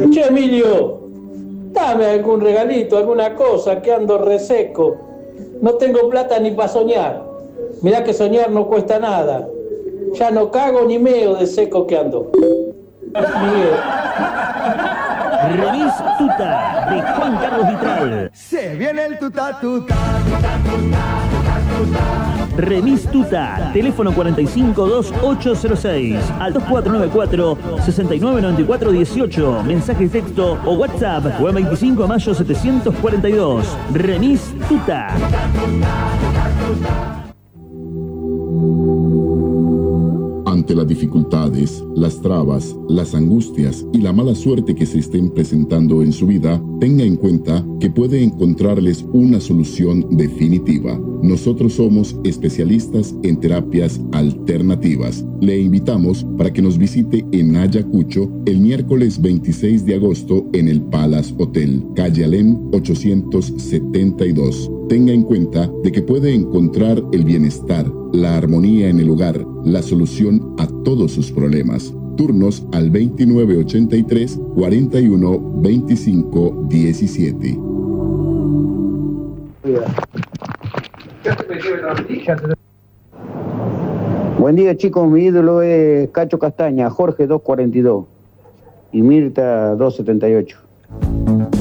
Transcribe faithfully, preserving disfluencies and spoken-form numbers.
Che, Emilio, dame algún regalito, alguna cosa, que ando reseco. No tengo plata ni para soñar. Mirá que soñar no cuesta nada. Ya no cago ni meo de seco que ando. Miguel. Remis Tuta, de Juan Carlos Vitral. Se viene el tuta, tuta, tuta, tuta, tuta. Remis Tuta, teléfono cuarenta y cinco veintiocho cero seis, al dos cuatro nueve cuatro, sesenta y nueve noventa y cuatro dieciocho, mensaje texto o WhatsApp, o el veinticinco de mayo setecientos cuarenta y dos. Remis Tuta. Ante las dificultades, las trabas, las angustias y la mala suerte que se estén presentando en su vida, tenga en cuenta que puede encontrarles una solución definitiva. Nosotros somos especialistas en terapias alternativas. Le invitamos para que nos visite en Ayacucho el miércoles veintiséis de agosto en el Palace Hotel, calle Alem ochocientos setenta y dos. Tenga en cuenta de que puede encontrar el bienestar, la armonía en el hogar, la solución a todos sus problemas. Turnos al veintinueve ochenta y tres, cuarenta y uno, veinticinco, diecisiete. Buen día, chicos. Mi ídolo es Cacho Castaña, Jorge dos cuarenta y dos y Mirta dos setenta y ocho.